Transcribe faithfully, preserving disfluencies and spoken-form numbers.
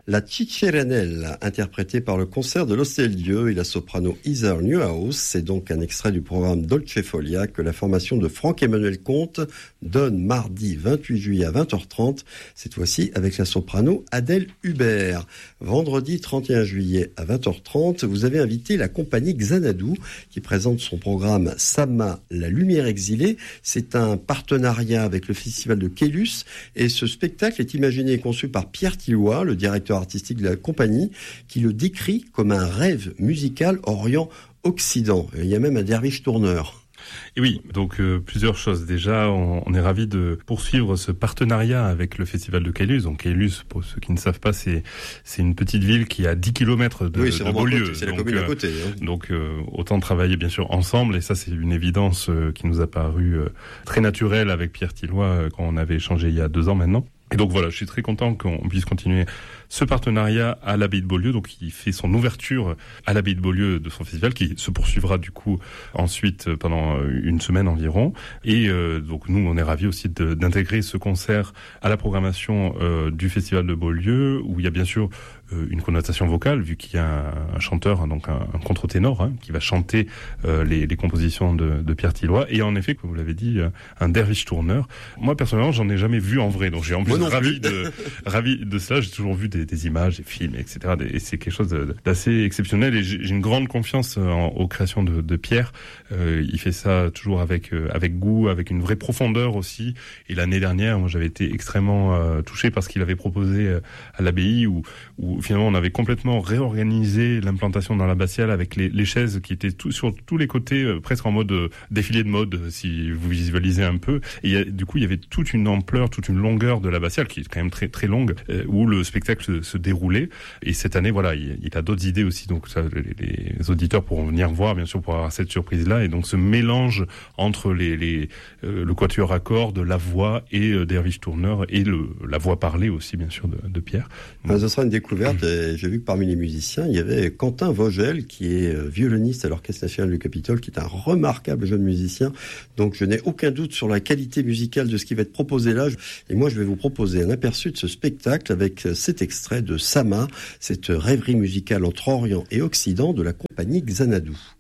La Ciceranella, interprétée par le concert de l'Hostel Dieu et la soprano Heather Newhouse. C'est donc un extrait du programme Dolce Folia que la formation de Franck-Emmanuel Comte donne mardi vingt-huit juillet à vingt heures trente, cette fois-ci avec la soprano Adèle Hubert. Vendredi trente et un juillet à vingt heures trente, vous avez invité la compagnie Xanadu qui présente son programme Sama, la lumière exilée. C'est un partenariat avec le festival de Caylus et ce spectacle est imaginé et conçu par Pierre Tilloy, le directeur artistique de la compagnie, qui le décrit comme un rêve musical Orient-Occident. Il y a même un derviche tourneur. Et oui, donc euh, plusieurs choses. Déjà, on, on est ravis de poursuivre ce partenariat avec le festival de Caylus. Donc Caylus, pour ceux qui ne savent pas, c'est c'est une petite ville qui est à dix kilomètres de, oui, c'est de Beaulieu. C'est la donc, commune euh, à côté. Hein. Donc euh, autant travailler bien sûr ensemble. Et ça, c'est une évidence euh, qui nous a paru euh, très naturelle avec Pierre Tilloy euh, quand on avait échangé il y a deux ans maintenant. Et donc voilà, je suis très content qu'on puisse continuer ce partenariat à l'Abbaye de Beaulieu. Donc il fait son ouverture à l'Abbaye de Beaulieu de son festival qui se poursuivra du coup ensuite pendant une semaine environ. Et euh, donc nous on est ravis aussi de, d'intégrer ce concert à la programmation euh, du festival de Beaulieu où il y a bien sûr euh, une connotation vocale vu qu'il y a un, un chanteur, donc un, un contre-ténor hein, qui va chanter euh, les, les compositions de, de Pierre Tilloy. Et en effet, comme vous l'avez dit, un derviche tourneur. Moi personnellement j'en ai jamais vu en vrai, donc j'ai en plus ravi de ravi de ça. J'ai toujours vu des, des images, des films, et cetera. Et c'est quelque chose de, d'assez exceptionnel. Et j'ai, j'ai une grande confiance en, aux créations de, de Pierre. Euh, il fait ça toujours avec euh, avec goût, avec une vraie profondeur aussi. Et l'année dernière, moi, j'avais été extrêmement euh, touché par ce qu'il avait proposé euh, à l'abbaye, où, où finalement on avait complètement réorganisé l'implantation dans l'abbatiale avec les, les chaises qui étaient tout, sur tous les côtés, euh, presque en mode euh, défilé de mode, si vous visualisez un peu. Et il y a, du coup, il y avait toute une ampleur, toute une longueur de l'abbatiale qui est quand même très très longue euh, où le spectacle se, se déroulait. Et cette année voilà il, il a d'autres idées aussi, donc ça, les, les auditeurs pourront venir voir bien sûr pour avoir cette surprise là. Et donc ce mélange entre les, les euh, le quatuor à cordes, la voix et euh, derviche tourneur et le la voix parlée aussi bien sûr de, de Pierre. Ah, ce sera une découverte. Et j'ai vu que parmi les musiciens il y avait Quentin Vogel qui est violoniste à l'Orchestre National du Capitole, qui est un remarquable jeune musicien. Donc je n'ai aucun doute sur la qualité musicale de ce qui va être proposé là. Et moi je vais vous proposer un aperçu de ce spectacle avec cet extrait de Sama, cette rêverie musicale entre Orient et Occident de la compagnie Xanadu.